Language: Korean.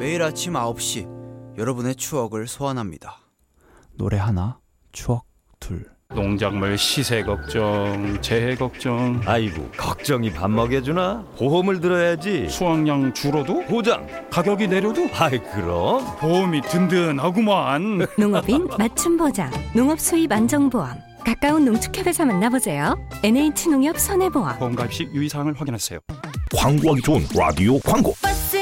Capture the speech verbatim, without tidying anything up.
매일 아침 아홉 시 여러분의 추억을 소환합니다. 노래 하나, 추억 둘. 농작물 시세 걱정, 재해 걱정. 아이고, 걱정이 밥 먹여주나? 보험을 들어야지. 수확량 줄어도? 보장. 가격이 내려도? 아이, 그럼 보험이 든든하구만. 농업인 맞춤 보장, 농업 수입 안정보험. 가까운 농축협에서 만나보세요. 엔에이치 농협 손해보험. 보험 가입 시 유의사항을 확인하세요. 광고하기 좋은 라디오 광고. 버스